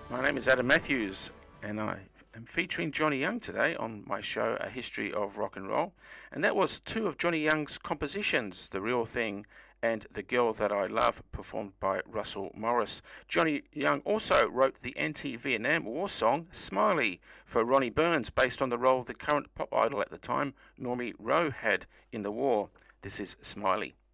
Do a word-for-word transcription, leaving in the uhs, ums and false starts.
My name is Adam Matthews, and I am featuring Johnny Young today on my show, A History of Rock and Roll. And that was two of Johnny Young's compositions, The Real Thing and The Girl That I Love, performed by Russell Morris. Johnny Young also wrote the anti-Vietnam War song, Smiley, for Ronnie Burns, based on the role the current pop idol at the time, Normie Rowe, had in the war. This is Smiley.